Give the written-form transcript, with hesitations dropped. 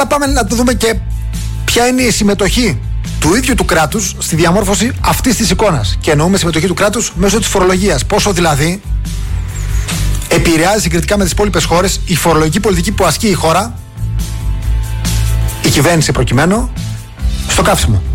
Τώρα πάμε να το δούμε και ποια είναι η συμμετοχή του ίδιου του κράτους στη διαμόρφωση αυτής της εικόνας. Και εννοούμε συμμετοχή του κράτους μέσω της φορολογίας. Πόσο δηλαδή επηρεάζει συγκριτικά με τις υπόλοιπες χώρες η φορολογική πολιτική που ασκεί η χώρα, η κυβέρνηση προκειμένου, στο καύσιμο.